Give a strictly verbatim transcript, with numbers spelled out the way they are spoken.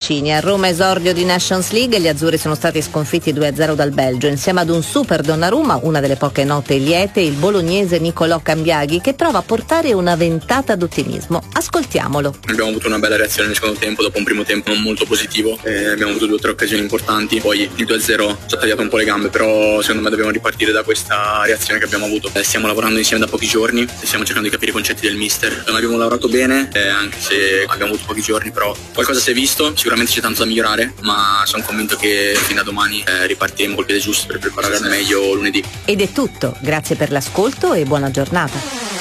Mancini. A Roma esordio di Nations League, gli azzurri sono stati sconfitti due a zero dal Belgio. Insieme ad un super Donnarumma, una delle poche note liete, il bolognese Nicolò Cambiaghi, che prova a portare una ventata d'ottimismo. Ascoltiamolo. Abbiamo avuto una bella reazione nel secondo tempo, dopo un primo tempo non molto positivo. Eh, abbiamo avuto due o tre occasioni importanti, poi il due a zero ci ha tagliato un po' le gambe, però secondo me dobbiamo ripartire da questa reazione che abbiamo avuto. Eh, stiamo lavorando insieme da pochi giorni e stiamo cercando di capire i concetti del mister. Non abbiamo lavorato bene, eh, anche se abbiamo avuto pochi giorni, però qualcosa si è visto, sicuramente c'è tanto da migliorare, ma sono convinto che fin da domani eh, ripartiremo col piede giusto per preparare al meglio lunedì. Ed è tutto, grazie per l'ascolto e buona giornata.